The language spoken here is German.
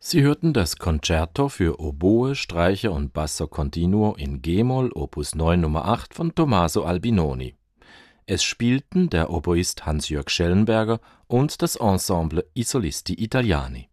Sie hörten das Concerto für Oboe, Streicher und Basso Continuo in G-Moll Opus 9 Nummer 8 von Tommaso Albinoni. Es spielten der Oboist Hans-Jörg Schellenberger und das Ensemble I Solisti Italiani.